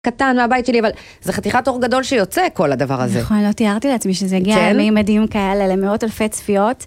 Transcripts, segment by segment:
קטן מהבית שלי, אבל זה חתיכת אור גדול שיוצא כל הדבר הזה. נכון, לא תיארתי לעצמי שזה הגיע ממדים כאלה, למאות אלפי צפיות,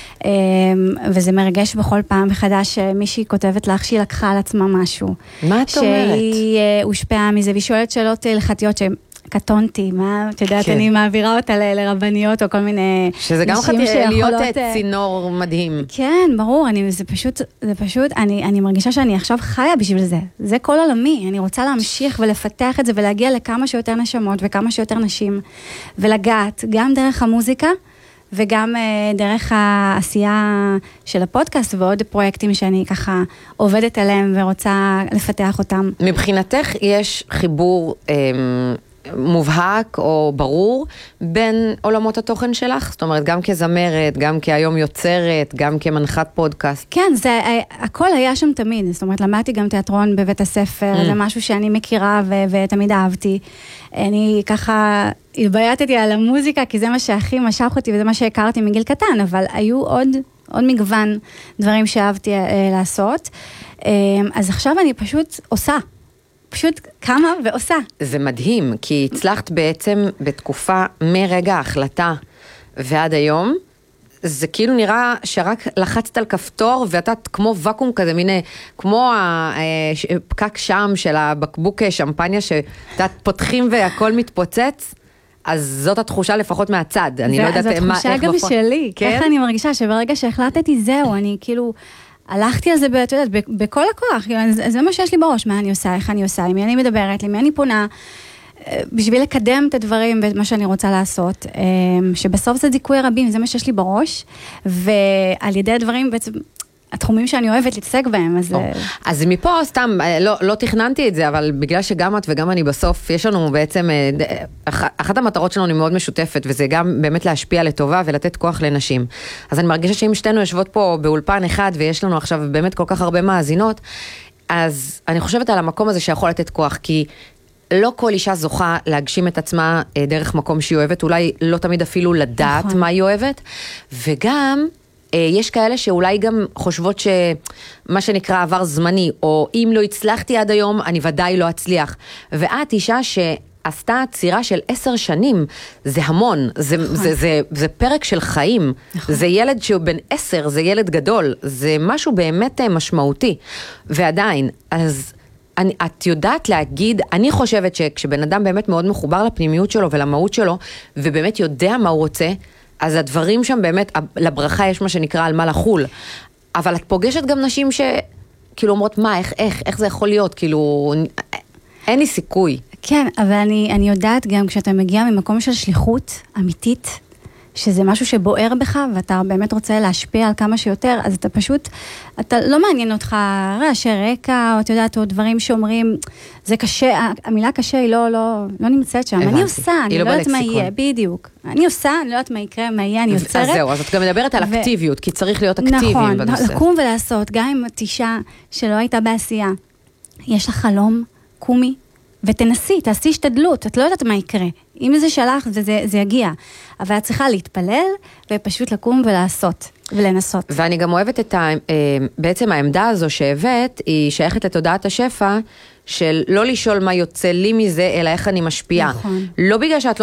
וזה מרגש בכל פעם מחדש שמישהי כותבת לך שהיא לקחה על עצמה משהו. מה את אומרת? שהיא הושפעה מזה, והיא שואלת שאלות הלכתיות שהן קטונתי, מה, את יודעת, אני מעבירה אותה לרבניות או כל מיני שזה גם חתיכה להיות צינור מדהים. כן, ברור, זה פשוט, אני מרגישה שאני עכשיו חיה בשביל זה. זה כל עולמי, אני רוצה להמשיך ולפתח את זה ולהגיע לכמה שיותר נשמות וכמה שיותר נשים, ולגעת גם דרך המוזיקה, וגם דרך העשייה של הפודקאסט ועוד פרויקטים שאני ככה עובדת עליהם ורוצה לפתח אותם. מבחינתך יש חיבור מובהק או ברור בין עולמות התוכן שלך? זאת אומרת, גם כזמרת, גם כהיום יוצרת, גם כמנחת פודקאסט. כן, הכל היה שם תמיד. זאת אומרת, למדתי גם תיאטרון בבית הספר, זה משהו שאני מכירה ותמיד אהבתי. אני ככה התבייתתי על המוזיקה, כי זה מה שהכי משך אותי וזה מה שהכרתי מגיל קטן, אבל היו עוד מגוון דברים שאהבתי לעשות. אז עכשיו אני פשוט עושה. פשוט קמה ועושה. זה מדהים, כי הצלחת בעצם בתקופה מרגע ההחלטה ועד היום, זה כאילו נראה שרק לחצת על כפתור, ואתה כמו וקום כזה, מיני, כמו הפקק שם של הבקבוק שמפניה, שאתה פותחים והכל מתפוצץ, אז זאת התחושה לפחות מהצד. אני לא יודעת מה, איך... זו תחושה גם שלי. ככה אני מרגישה שברגע שהחלטתי זהו, אני כאילו... הלכתי על זה, את יודעת, בכל הכוח, זה מה שיש לי בראש, מה אני עושה, איך אני עושה, עם מי אני מדברת, למי אני פונה, בשביל לקדם את הדברים ואת מה שאני רוצה לעשות, שבסוף זה דיכוי רבים, זה מה שיש לי בראש, ועל ידי הדברים בעצם, התחומים שאני אוהבת להתעסק בהם, אז מפה סתם, לא תכננתי את זה, אבל בגלל שגם את וגם אני בסוף, יש לנו בעצם, אחת המטרות שלנו היא מאוד משותפת, וזה גם באמת להשפיע לטובה ולתת כוח לנשים. אז אני מרגישה שאם שתינו יושבות פה באולפן אחד, ויש לנו עכשיו באמת כל כך הרבה מאזינות, אז אני חושבת על המקום הזה שיכול לתת כוח, כי לא כל אישה זוכה להגשים את עצמה דרך מקום שהיא אוהבת, אולי לא תמיד אפילו לדעת מה היא אוהבת, וגם יש כאלה שאולי גם חושבות שמה שנקרא עבר זמני, או אם לא הצלחתי עד היום, אני ודאי לא אצליח. ואת אישה שעשתה צירה של 10 שנים, זה המון, זה פרק של חיים, זה ילד שהוא בן 10, זה ילד גדול, זה משהו באמת משמעותי. ועדיין, אז את יודעת להגיד, אני חושבת שכשבן אדם באמת מאוד מחובר לפנימיות שלו ולמהות שלו, ובאמת יודע מה הוא רוצה, אז הדברים שם באמת, לברכה יש מה שנקרא על מה לחול. אבל את פוגשת גם נשים שכאילו אומרות, מה, איך זה יכול להיות? כאילו, אין לי סיכוי. כן, אבל אני יודעת גם כשאתה מגיע ממקום של שליחות אמיתית, שזה משהו שבוער בך, ואתה באמת רוצה להשפיע על כמה שיותר, אז אתה פשוט, אתה לא מעניין אותך רעשי רקע, או אתה יודעת, או דברים שאומרים, זה קשה, המילה קשה היא לא נמצאת שם. אני עושה, אני לא יודעת מה יהיה, בדיוק. אני עושה, אני לא יודעת מה יקרה, מה יהיה, אני יוצרת. אז זהו, אז את גם מדברת על אקטיביות, כי צריך להיות אקטיביים בנושא. נכון, לקום ולעשות, גם אם את אישה שלא הייתה בעשייה, יש לך חלום, קומי, ותנסי, תעשי השתדלות, את לא יודעת מה יקרה. אם זה שלך, זה יגיע. אבל את צריכה להתפלל, ופשוט לקום ולעשות, ולנסות. ואני גם אוהבת את בעצם העמדה הזו שהבאת, היא שייכת לתודעת השפע, של לא לשאול מה יוצא לי מזה, אלא איך אני משפיעה. נכון. לא בגלל שאת לא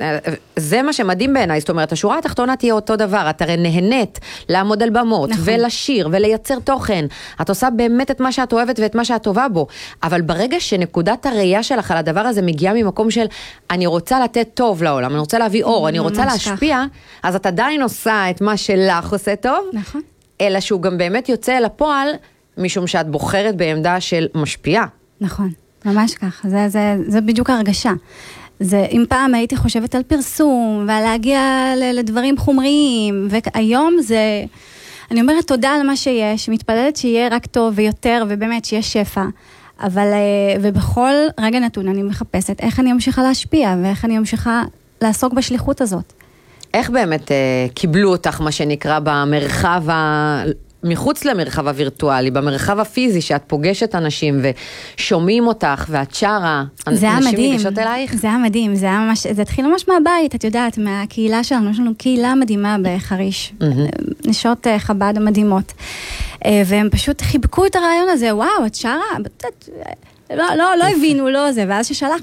זה מה שמדהים בעיניי, זאת אומרת, השורה התחתונה תהיה אותו דבר, את הרי נהנית לעמוד על במות, נכון. ולשיר, ולייצר תוכן. את עושה באמת את מה שאת אוהבת, ואת מה שאת טובה בו. אבל ברגע שנקודת הראייה שלך על הדבר הזה, מגיעה ממקום של, אני רוצה לתת טוב לעולם, אני רוצה להביא אור, אני רוצה להשפיע, אז את עדיין עושה את מה שלך עושה טוב, נכון. אלא שהוא גם באמת יוצא אל הפועל, משום שאת בוחרת בעמדה של משפיעה. נכון, ממש כך, זה בדיוק הרגשה. אם פעם הייתי חושבת על פרסום, ועל להגיע לדברים חומריים, והיום זה, אני אומרת תודה על מה שיש, מתפללת שיהיה רק טוב ויותר, ובאמת שיהיה שפע, אבל, ובכל רגע נתון אני מחפשת איך אני ממשיכה להשפיע, ואיך אני ממשיכה לעסוק בשליחות הזאת. איך באמת קיבלו אותך, מה שנקרא, במרחב מחוץ למרחב הווירטואלי, במרחב הפיזי, שאת פוגשת אנשים ושומעים אותך, ואת שרה, זה היה מדהים. ניגשות אלייך? זה היה מדהים, זה התחיל ממש מהבית, את יודעת, מהקהילה שלנו, יש לנו קהילה מדהימה בחריש, נשות חב"ד מדהימות, והם פשוט חיבקו את הרעיון הזה, וואו, את שרה, לא הבינו, לא זה, ואז ששלח